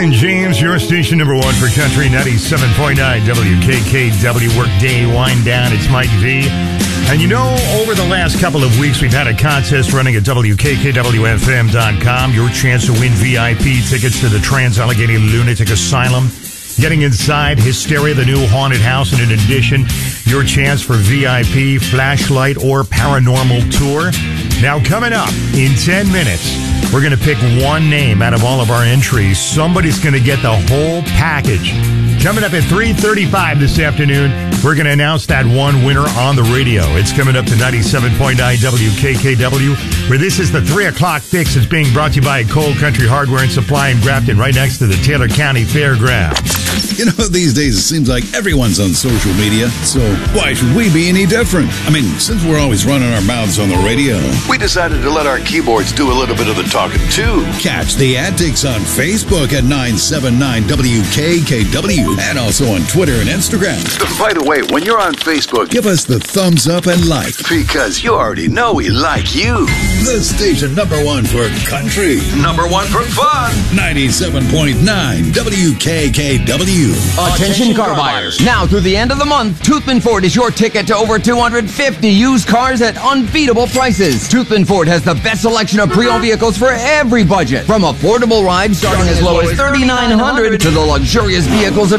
and James, your station number one for country, 97.9 WKKW. Workday wind down. It's Mike V. And you know, over the last couple of weeks, we've had a contest running at WKKWFM.com. Your chance to win VIP tickets to the Trans-Allegheny Lunatic Asylum. Getting inside Hysteria, the new haunted house, and in addition, your chance for VIP, flashlight, or paranormal tour. Now, coming up in 10 minutes, we're going to pick one name out of all of our entries. Somebody's going to get the whole package. Coming up at 3:35 this afternoon, we're going to announce that one winner on the radio. It's coming up to 97.9 WKKW, where this is the 3 o'clock fix. It's being brought to you by Cole Country Hardware and Supply in Grafton, right next to the Taylor County Fairgrounds. You know, these days it seems like everyone's on social media, so why should we be any different? I mean, since we're always running our mouths on the radio, we decided to let our keyboards do a little bit of the talking, too. Catch the antics on Facebook at 979 WKKW and also on Twitter and Instagram. By the way, when you're on Facebook, give us the thumbs up and like. Because you already know we like you. The station number one for country. Number one for fun. 97.9 WKKW. Attention car buyers. Now through the end of the month, Toothman Ford is your ticket to over 250 used cars at unbeatable prices. Toothman Ford has the best selection of pre-owned vehicles for every budget. From affordable rides starting as low as $3,900 to the luxurious vehicles of